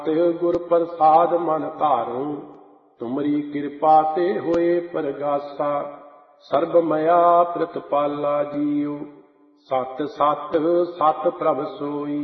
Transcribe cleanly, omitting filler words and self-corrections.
ਗੁਰ ਪ੍ਰਸਾਦ ਮਨ ਧਾਰੂ, ਤੁਮਰੀ ਕਿਰਪਾ ਤੇ ਹੋਏ ਪਰਗਾਸਾ। ਸਰਬ ਮਇਆ ਪ੍ਰਤਪਾਲਾ ਜੀਉ, ਸਤਿ ਸਤਿ ਸਤਿ ਪ੍ਰਭ ਸੋਈ।